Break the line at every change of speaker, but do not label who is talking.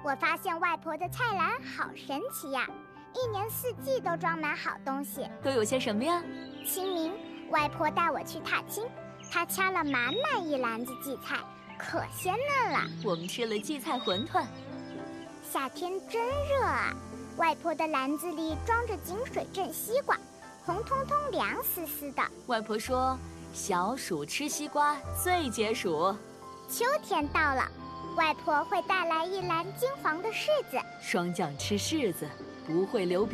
我发现外婆的菜篮好神奇呀，一年四季都装满好东西。
都有些什么呀？
清明，外婆带我去踏青，她掐了满满一篮子荠菜，可鲜嫩了。
我们吃了荠菜馄饨。
夏天真热啊，外婆的篮子里装着井水镇西瓜，红彤彤凉丝丝的。
外婆说，小暑吃西瓜最解暑。
秋天到了，外婆会带来一篮金黄的柿子。
霜降吃柿子不会流鼻